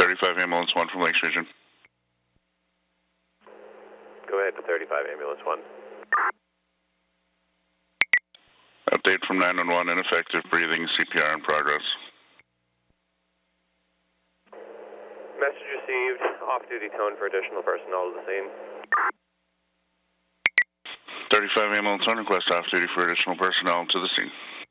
35 Ambulance 1 from Lakes Region. Go ahead to 35 Ambulance 1. Update from 911, ineffective breathing, CPR in progress. Message received, off-duty tone for additional personnel to the scene. 35 Ambulance 1, request off-duty for additional personnel to the scene.